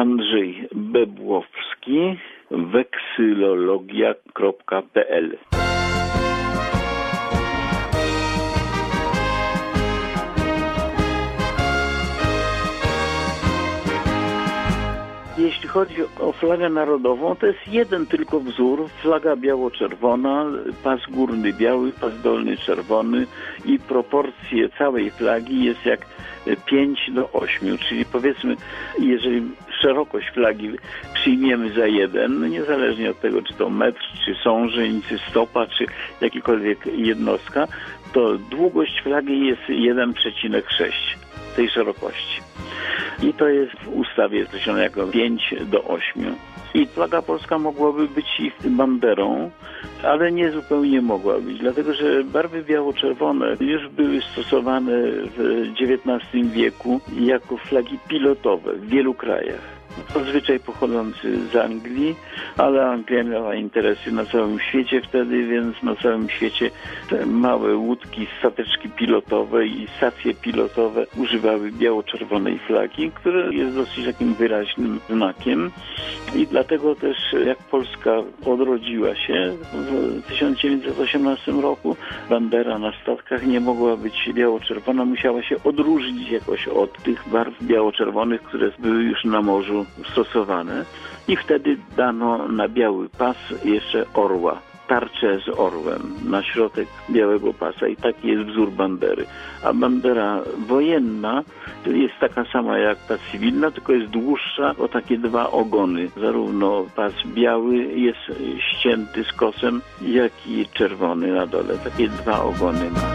Andrzej Bebłowski, weksylologia.pl. Jeśli chodzi o flagę narodową, to jest jeden tylko wzór, flaga biało-czerwona, pas górny biały, pas dolny czerwony i proporcje całej flagi jest jak 5:8, czyli powiedzmy, jeżeli szerokość flagi przyjmiemy za 1, niezależnie od tego, czy to metr, czy sążeń, czy stopa, czy jakikolwiek jednostka, to długość flagi jest 1,6 tej szerokości. I to jest w ustawie określone jako 5:8. I flaga polska mogłaby być ich banderą, ale nie zupełnie mogła być, dlatego że barwy biało-czerwone już były stosowane w XIX wieku jako flagi pilotowe w wielu krajach. Zazwyczaj pochodzący z Anglii, ale Anglia miała interesy na całym świecie wtedy, więc na całym świecie te małe łódki, stateczki pilotowe i stacje pilotowe używały biało-czerwonej flagi, która jest dosyć takim wyraźnym znakiem. I dlatego też jak Polska odrodziła się w 1918 roku, bandera na statkach nie mogła być biało-czerwona, musiała się odróżnić jakoś od tych barw biało-czerwonych, które były już na morzu stosowane. I wtedy dano na biały pas jeszcze orła, tarczę z orłem na środek białego pasa i taki jest wzór bandery. A bandera wojenna jest taka sama jak ta cywilna, tylko jest dłuższa o takie 2 ogony. Zarówno pas biały jest ścięty z kosem, jak i czerwony na dole. Takie 2 ogony ma.